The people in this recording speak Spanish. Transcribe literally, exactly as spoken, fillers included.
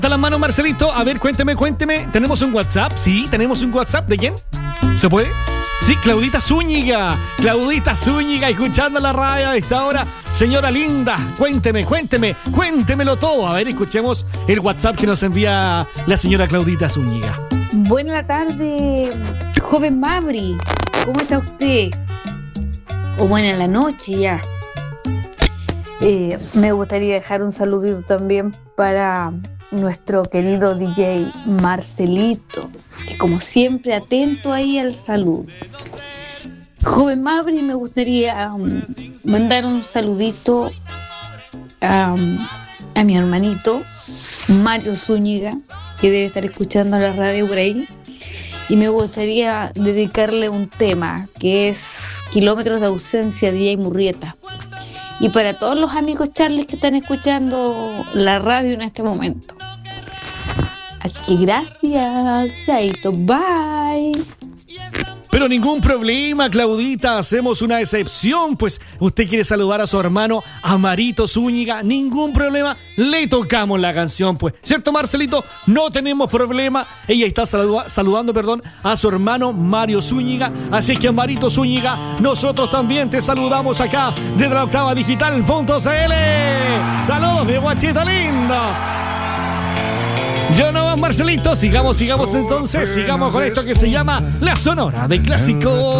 Da la mano, Marcelito. A ver, cuénteme, cuénteme. ¿Tenemos un WhatsApp? Sí, tenemos un WhatsApp. ¿De quién? ¿Se puede? Sí, Claudita Zúñiga. Claudita Zúñiga, escuchando la radio a esta hora. Señora linda, cuénteme, cuénteme, cuéntemelo todo. A ver, escuchemos el WhatsApp que nos envía la señora Claudita Zúñiga. Buena tarde, joven Mabri. ¿Cómo está usted? O buena la noche ya. Eh, me gustaría dejar un saludito también para nuestro querido D J Marcelito, que como siempre atento ahí al saludo. Joven Mabri, me gustaría um, mandar un saludito a, a mi hermanito Mario Zúñiga, que debe estar escuchando la radio por ahí, y me gustaría dedicarle un tema que es Kilómetros de Ausencia de D J Murrieta, y para todos los amigos Charles que están escuchando la radio en este momento. Así que gracias, chaito, bye. Pero ningún problema, Claudita, hacemos una excepción, pues usted quiere saludar a su hermano Amarito Zúñiga, ningún problema, le tocamos la canción, pues, ¿cierto, Marcelito? No tenemos problema, ella está saluda- saludando, perdón, a su hermano Mario Zúñiga, así que Amarito Zúñiga, nosotros también te saludamos acá desde la octava digital punto c l. Saludos, mi guachito lindo. Yo no más, Marcelito, sigamos, sigamos entonces, sigamos con esto que se llama La Sonora del Clásico.